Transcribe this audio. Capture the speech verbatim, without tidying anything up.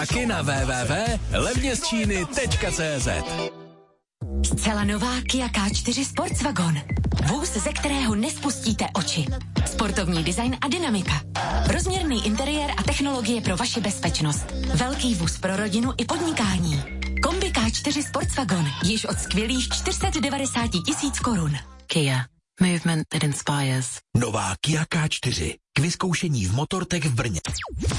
Taky na w w w tečka levně z číny tečka cé zet. Zcela nová Kia K čtyři Sportswagon. Vůz, ze kterého nespustíte oči. Sportovní design a dynamika. Rozměrný interiér a technologie pro vaši bezpečnost. Velký vůz pro rodinu i podnikání. Kombi K čtyři Sportswagon. Již od skvělých čtyři sta devadesát tisíc korun. Kia. Movement that inspires. Nová Kia K čtyři. K vyzkoušení v Motortech v Brně.